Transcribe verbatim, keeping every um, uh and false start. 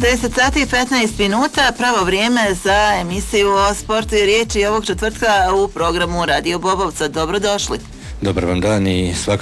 deset sati i petnaest minuta, pravo vrijeme za emisiju o sportu i riječi ovog četvrtka u programu Radio Bobovca. Dobrodošli. Dobar vam dan i svakako